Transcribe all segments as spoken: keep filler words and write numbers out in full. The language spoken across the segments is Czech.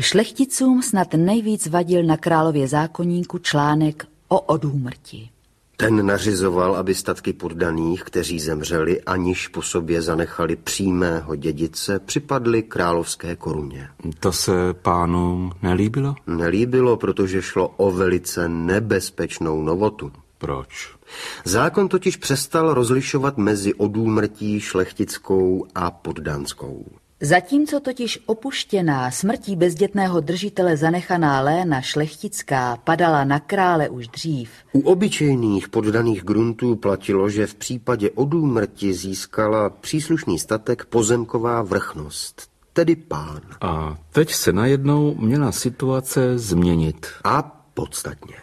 Šlechticům snad nejvíc vadil na Králově zákoníku článek o odúmrti. Ten nařizoval, aby statky poddaných, kteří zemřeli, aniž po sobě zanechali přímého dědice, připadly královské koruně. To se pánům nelíbilo? Nelíbilo, protože šlo o velice nebezpečnou novotu. Proč? Zákon totiž přestal rozlišovat mezi odúmrtí šlechtickou a poddanskou. Zatímco totiž opuštěná smrtí bezdětného držitele zanechaná léna šlechtická padala na krále už dřív. U obyčejných poddaných gruntů platilo, že v případě odúmrti získala příslušný statek pozemková vrchnost, tedy pán. A teď se najednou měla situace změnit. A podstatně.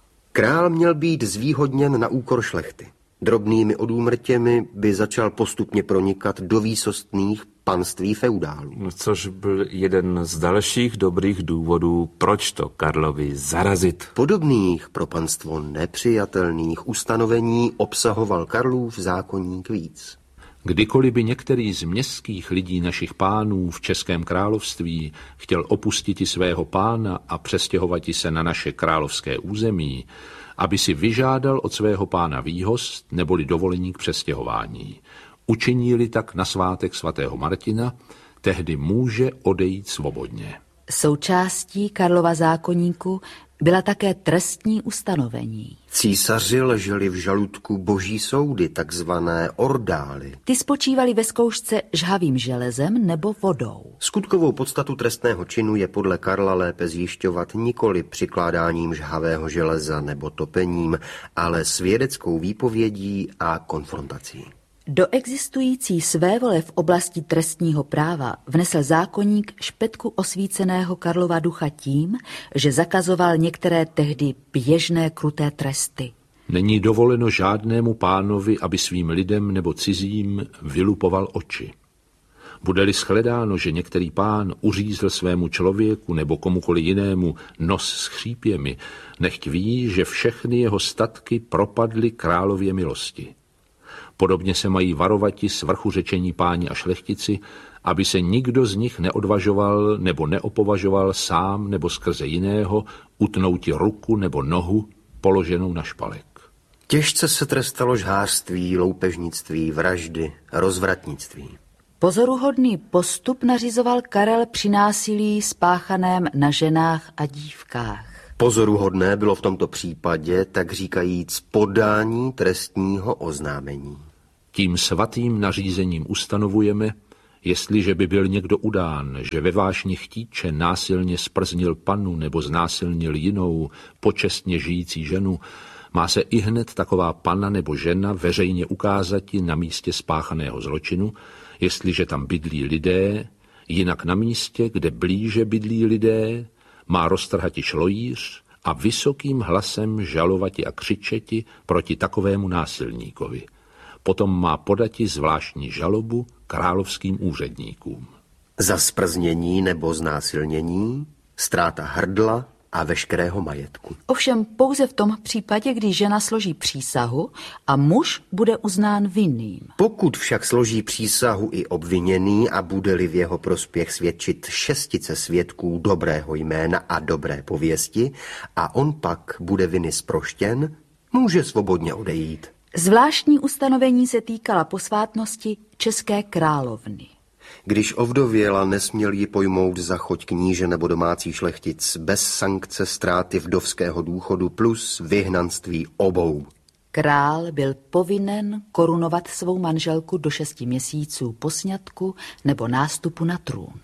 Král měl být zvýhodněn na úkor šlechty. Drobnými odúmrtěmi by začal postupně pronikat do výsostných panství feudálů. Což byl jeden z dalších dobrých důvodů, proč to Karlovi zarazit. Podobných pro panstvo nepřijatelných ustanovení obsahoval Karlův zákoník víc. Kdykoliv by některý z městských lidí našich pánů v Českém království chtěl opustit i svého pána a přestěhovat se na naše královské území, aby si vyžádal od svého pána výhost neboli dovolení k přestěhování. Učinili tak na svátek svatého Martina, tehdy může odejít svobodně. Součástí Karlova zákoníku byla také trestní ustanovení. Císaři leželi v žaludku boží soudy, takzvané ordály. Ty spočívaly ve zkoušce žhavým železem nebo vodou. Skutkovou podstatu trestného činu je podle Karla lépe zjišťovat nikoli přikládáním žhavého železa nebo topením, ale svědeckou výpovědí a konfrontací. Do existující svévole v oblasti trestního práva vnesl zákoník špetku osvíceného Karlova ducha tím, že zakazoval některé tehdy běžné kruté tresty. Není dovoleno žádnému pánovi, aby svým lidem nebo cizím vylupoval oči. Bude-li shledáno, že některý pán uřízl svému člověku nebo komukoli jinému nos s chřípěmi, nechť ví, že všechny jeho statky propadly králově milosti. Podobně se mají varovati svrchu řečení páni a šlechtici, aby se nikdo z nich neodvažoval nebo neopovažoval sám nebo skrze jiného utnouti ruku nebo nohu položenou na špalek. Těžce se trestalo žhářství, loupežnictví, vraždy, rozvratnictví. Pozoruhodný postup nařizoval Karel při násilí spáchaném na ženách a dívkách. Pozoruhodné bylo v tomto případě, tak říkajíc, podání trestního oznámení. Tím svatým nařízením ustanovujeme, jestliže by byl někdo udán, že ve vášni chtíče násilně sprznil panu nebo znásilnil jinou počestně žijící ženu, má se ihned taková panna nebo žena veřejně ukázati na místě spáchaného zločinu, jestliže tam bydlí lidé, jinak na místě, kde blíže bydlí lidé, má roztrhati šlojíř a vysokým hlasem žalovati a křičeti proti takovému násilníkovi. Potom má podati zvláštní žalobu královským úředníkům. Za sprznění nebo znásilnění, ztráta hrdla a veškerého majetku. Ovšem pouze v tom případě, kdy žena složí přísahu a muž bude uznán vinným. Pokud však složí přísahu i obviněný a bude-li v jeho prospěch svědčit šestice svědků dobrého jména a dobré pověsti a on pak bude viny zproštěn, může svobodně odejít. Zvláštní ustanovení se týkala posvátnosti české královny. Když ovdověla, nesměl ji pojmout za choť kníže nebo domácí šlechtic bez sankce ztráty vdovského důchodu plus vyhnanství obou. Král byl povinen korunovat svou manželku do šesti měsíců po sňatku nebo nástupu na trůn.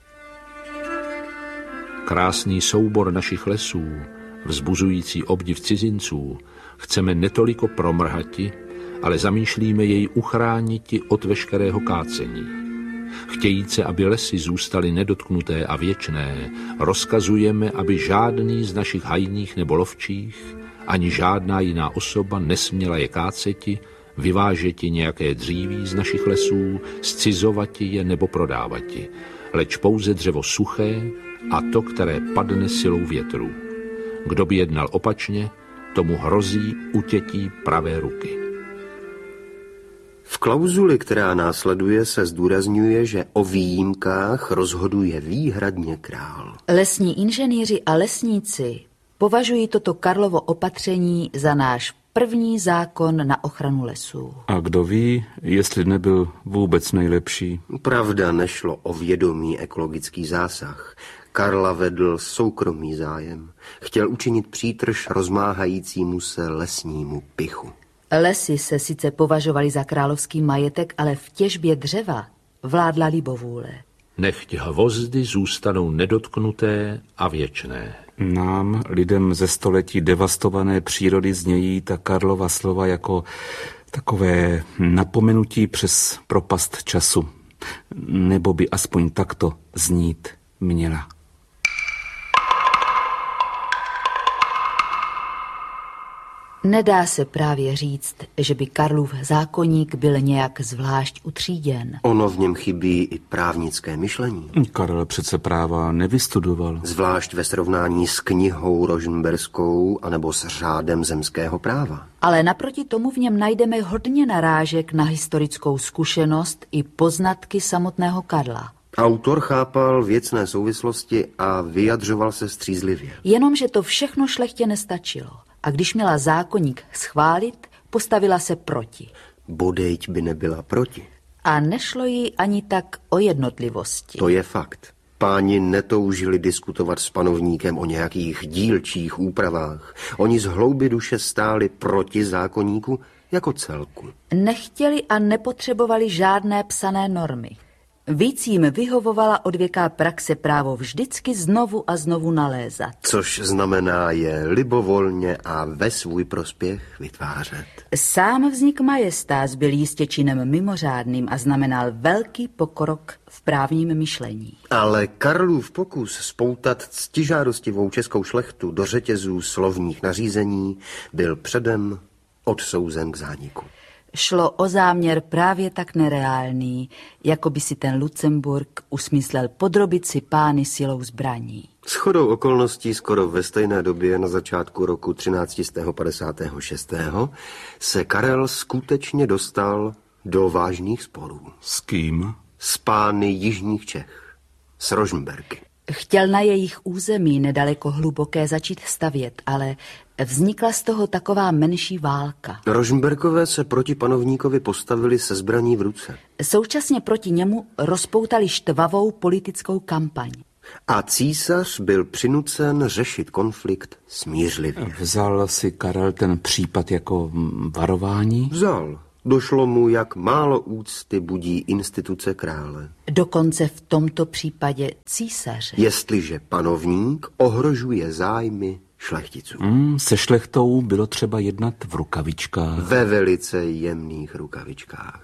Krásný soubor našich lesů, vzbuzující obdiv cizinců, chceme netoliko promrhati, ale zamýšlíme jej uchrániti od veškerého kácení. Chtějíce, aby lesy zůstaly nedotknuté a věčné, rozkazujeme, aby žádný z našich hajných nebo lovčích, ani žádná jiná osoba nesměla je káceti, vyvážeti nějaké dříví z našich lesů, scizovati je nebo prodávati, leč pouze dřevo suché a to, které padne silou větru. Kdo by jednal opačně, tomu hrozí utětí pravé ruky. V klauzuli, která následuje, se zdůrazňuje, že o výjimkách rozhoduje výhradně král. Lesní inženýři a lesníci považují toto Karlovo opatření za náš první zákon na ochranu lesů. A kdo ví, jestli nebyl vůbec nejlepší? Pravda, nešlo o vědomý ekologický zásah. Karla vedl soukromý zájem. Chtěl učinit přítrž rozmáhajícímu se lesnímu pichu. Lesy se sice považovaly za královský majetek, ale v těžbě dřeva vládla libovůle. Nechť hvozdy zůstanou nedotknuté a věčné. Nám, lidem ze století devastované přírody, znějí ta Karlova slova jako takové napomenutí přes propast času. Nebo by aspoň takto znít měla. Nedá se právě říct, že by Karlův zákoník byl nějak zvlášť utříděn. Ono v něm chybí i právnické myšlení. Karel přece práva nevystudoval. Zvlášť ve srovnání s knihou rožmberskou anebo s řádem zemského práva. Ale naproti tomu v něm najdeme hodně narážek na historickou zkušenost i poznatky samotného Karla. Autor chápal věcné souvislosti a vyjadřoval se střízlivě. Jenomže to všechno šlechtě nestačilo. A když měla zákoník schválit, postavila se proti. Bodejť by nebyla proti. A nešlo jí ani tak o jednotlivosti. To je fakt. Páni netoužili diskutovat s panovníkem o nějakých dílčích úpravách. Oni z hloubi duše stáli proti zákoníku jako celku. Nechtěli a nepotřebovali žádné psané normy. Víc jim vyhovovala odvěká praxe právo vždycky znovu a znovu nalézat. Což znamená je libovolně a ve svůj prospěch vytvářet. Sám vznik majestát byl jistě činem mimořádným a znamenal velký pokrok v právním myšlení. Ale Karlův pokus spoutat ctižádostivou českou šlechtu do řetězů slovních nařízení byl předem odsouzen k zániku. Šlo o záměr právě tak nereálný, jako by si ten Lucemburk usmyslel podrobit si pány silou zbraní. Shodou okolností skoro ve stejné době na začátku roku třináct padesát šest se Karel skutečně dostal do vážných sporů. S kým? S pány jižních Čech, s Rožmberky. Chtěl na jejich území nedaleko Hluboké začít stavět, ale vznikla z toho taková menší válka. Rožmberkové se proti panovníkovi postavili se zbraní v ruce. Současně proti němu rozpoutali štvavou politickou kampaň. A císař byl přinucen řešit konflikt smířlivě. Vzal si Karel ten případ jako varování? Vzal. Došlo mu, jak málo úcty budí instituce krále. Dokonce v tomto případě císaře. Jestliže panovník ohrožuje zájmy šlechticů. Mm, se šlechtou bylo třeba jednat v rukavičkách. Ve velice jemných rukavičkách.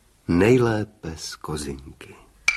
Nejlépe z kozinky.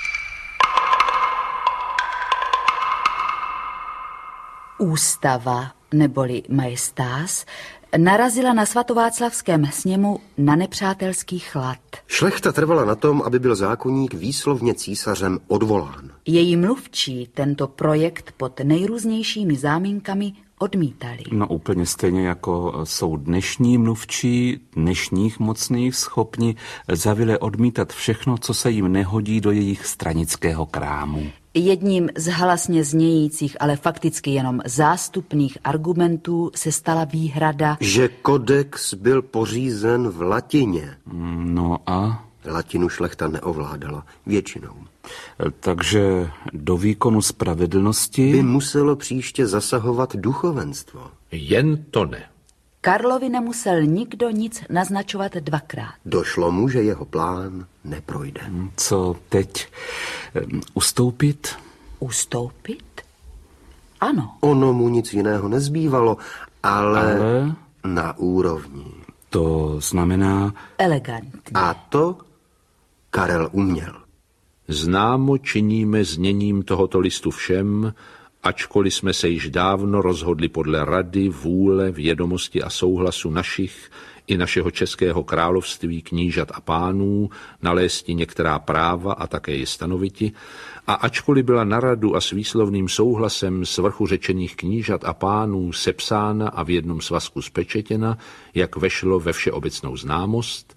Ústava, neboli majestás, narazila na svatováclavském sněmu na nepřátelský chlad. Šlechta trvala na tom, aby byl zákoník výslovně císařem odvolán. Její mluvčí tento projekt pod nejrůznějšími záminkami odmítali. No úplně stejně jako jsou dnešní mluvčí dnešních mocných schopni zavile odmítat všechno, co se jim nehodí do jejich stranického krámu. Jedním z halasně znějících, ale fakticky jenom zástupných argumentů se stala výhrada, že kodex byl pořízen v latině. No a? Latinu šlechta neovládala většinou. Takže do výkonu spravedlnosti by muselo příště zasahovat duchovenstvo. Jen to ne. Karlovi nemusel nikdo nic naznačovat dvakrát. Došlo mu, že jeho plán neprojde. Co teď? Ustoupit? Ustoupit? Ano. Ono mu nic jiného nezbývalo, ale, ale... na úrovni. To znamená... Elegantní. A to Karel uměl. Známo činíme zněním tohoto listu všem, ačkoliv jsme se již dávno rozhodli podle rady, vůle, vědomosti a souhlasu našich i našeho českého království knížat a pánů nalézti některá práva a také je stanoviti, a ačkoliv byla na radu a s výslovným souhlasem svrchu řečených knížat a pánů sepsána a v jednom svazku spečetěna, jak vešlo ve všeobecnou známost,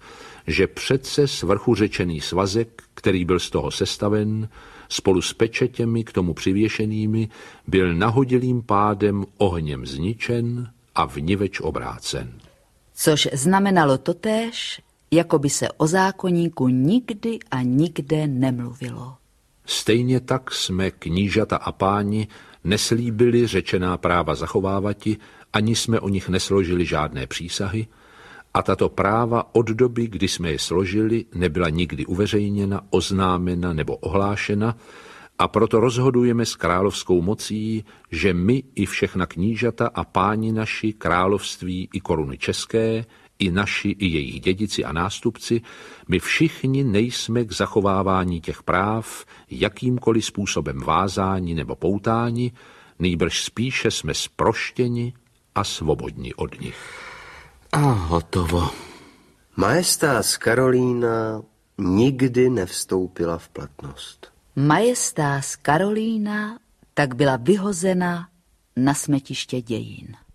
že přece svrchu řečený svazek, který byl z toho sestaven, spolu s pečetěmi k tomu přivěšenými, byl nahodilým pádem ohněm zničen a vniveč obrácen. Což znamenalo totéž, jako by se o zákoníku nikdy a nikde nemluvilo. Stejně tak jsme, knížata a páni, neslíbili řečená práva zachovávati, ani jsme o nich nesložili žádné přísahy, a tato práva od doby, kdy jsme je složili, nebyla nikdy uveřejněna, oznámena nebo ohlášena, a proto rozhodujeme s královskou mocí, že my i všechna knížata a páni naši, království i koruny české, i naši, i jejich dědici a nástupci, my všichni nejsme k zachovávání těch práv jakýmkoliv způsobem vázáni nebo poutáni, nýbrž spíše jsme zproštěni a svobodní od nich. A hotovo. Majestas Karolína nikdy nevstoupila v platnost. Majestas Karolína tak byla vyhozena na smetiště dějin.